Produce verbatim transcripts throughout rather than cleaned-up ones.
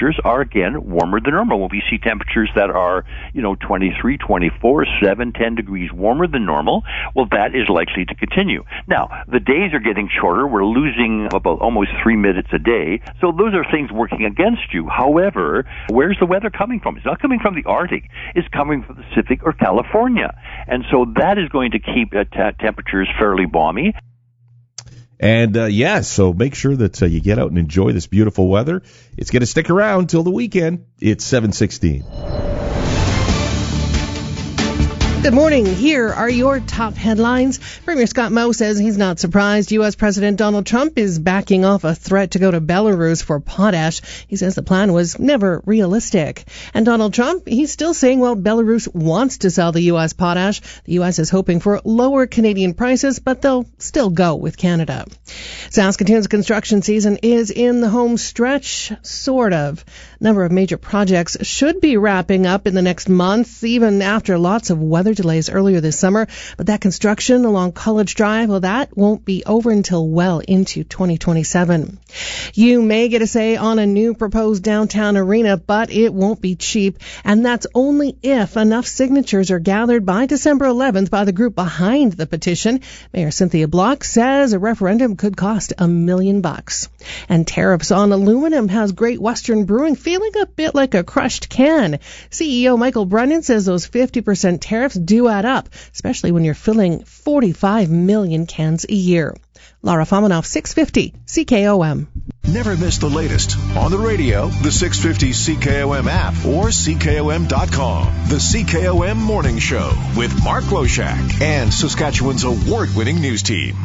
temperatures are, again, warmer than normal. When we see temperatures that are, you know, twenty-three, twenty-four, seven, ten degrees warmer than normal, well, that is likely to continue. Now, the days are getting shorter. We're losing about almost three minutes a day. So those are things working against you. However, where's the weather coming from? It's not coming from the Arctic. It's coming from the Pacific or California. And so that is going to keep uh, t- temperatures fairly balmy. And, uh, yeah, so make sure that uh, you get out and enjoy this beautiful weather. It's going to stick around till the weekend. It's seven sixteen. Good morning. Here are your top headlines. Premier Scott Moe says he's not surprised U S. President Donald Trump is backing off a threat to go to Belarus for potash. He says the plan was never realistic. And Donald Trump, he's still saying, well, Belarus wants to sell the U S potash. The U S is hoping for lower Canadian prices, but they'll still go with Canada. Saskatoon's construction season is in the home stretch, sort of. A number of major projects should be wrapping up in the next month, even after lots of weather delays earlier this summer. But that construction along College Drive, well, that won't be over until well into twenty twenty-seven. You may get a say on a new proposed downtown arena, but it won't be cheap. And that's only if enough signatures are gathered by December eleventh by the group behind the petition. Mayor Cynthia Block says a referendum could cost a million bucks. And tariffs on aluminum has Great Western Brewing feeling a bit like a crushed can. C E O Michael Brennan says those fifty percent tariffs do add up, especially when you're filling forty-five million cans a year. Laura Fominov, six fifty C K O M. Never miss the latest on the radio, the six fifty C K O M app, or C K O M dot com. The C K O M Morning Show with Mark Loshak and Saskatchewan's award-winning news team.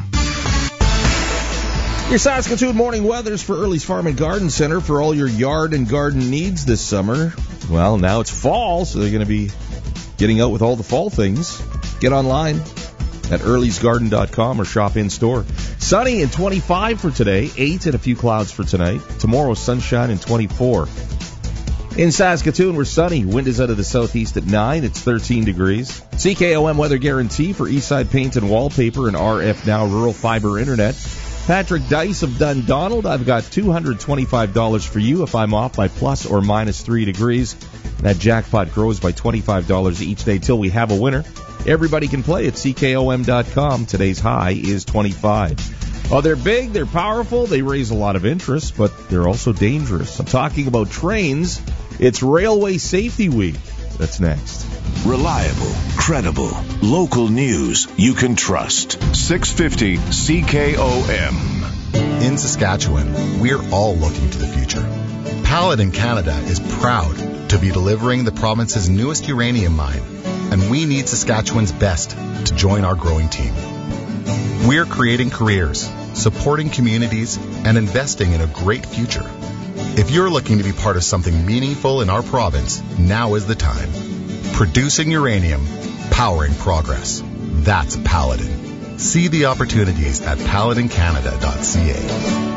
Your Saskatoon morning weathers for Early's Farm and Garden Center for all your yard and garden needs this summer. Well, now it's fall, so they're going to be getting out with all the fall things. Get online at earlys garden dot com or shop in store. Sunny and twenty-five for today, eight and a few clouds for tonight. Tomorrow, sunshine and twenty-four. In Saskatoon, we're sunny. Wind is out of the southeast at nine. It's thirteen degrees. C K O M weather guarantee for Eastside Paint and Wallpaper and R F Now Rural Fiber Internet. Patrick Dice of Dundonald, I've got two hundred twenty-five dollars for you if I'm off by plus or minus three degrees. That jackpot grows by twenty-five dollars each day till we have a winner. Everybody can play at C K O M dot com. Today's high is twenty-five. Oh, they're big, they're powerful, they raise a lot of interest, but they're also dangerous. I'm talking about trains. It's Railway Safety Week. That's next. Reliable, credible, local news you can trust. six fifty C K O M. In Saskatchewan, we're all looking to the future. Paladin Canada is proud to be delivering the province's newest uranium mine, and we need Saskatchewan's best to join our growing team. We're creating careers, supporting communities, and investing in a great future. If you're looking to be part of something meaningful in our province, now is the time. Producing uranium, powering progress. That's Paladin. See the opportunities at paladin canada dot c a.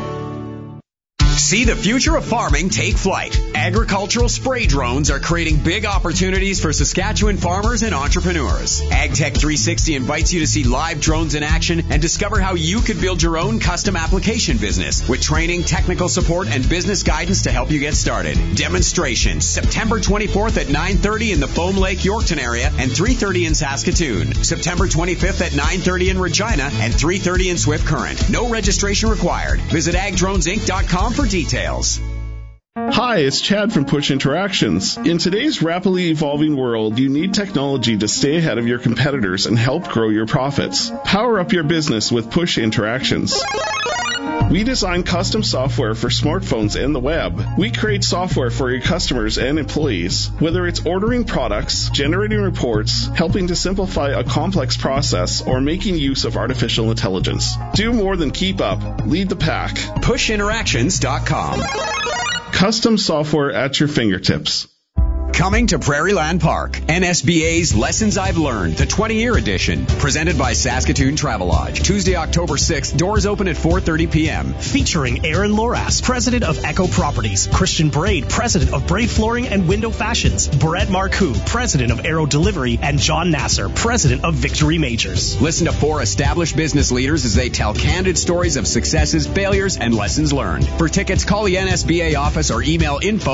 See the future of farming take flight. Agricultural spray drones are creating big opportunities for Saskatchewan farmers and entrepreneurs. AgTech three sixty invites you to see live drones in action and discover how you could build your own custom application business with training, technical support, and business guidance to help you get started. Demonstration September twenty-fourth at nine thirty in the Foam Lake, Yorkton area and three thirty in Saskatoon. September twenty-fifth at nine thirty in Regina and three thirty in Swift Current. No registration required. Visit ag drones inc dot com for details. Hi, it's Chad from Push Interactions. In today's rapidly evolving world, you need technology to stay ahead of your competitors and help grow your profits. Power up your business with Push Interactions. We design custom software for smartphones and the web. We create software for your customers and employees. Whether it's ordering products, generating reports, helping to simplify a complex process, or making use of artificial intelligence. Do more than keep up. Lead the pack. push interactions dot com. Custom software at your fingertips. Coming to Prairieland Park, N S B A's Lessons I've Learned, the twenty-year edition, presented by Saskatoon Travelodge. Tuesday, October sixth, doors open at four thirty p.m. Featuring Aaron Loras, president of Echo Properties, Christian Braid, president of Braid Flooring and Window Fashions, Brett Marcoux, president of Aero Delivery, and John Nasser, president of Victory Majors. Listen to four established business leaders as they tell candid stories of successes, failures, and lessons learned. For tickets, call the N S B A office or email info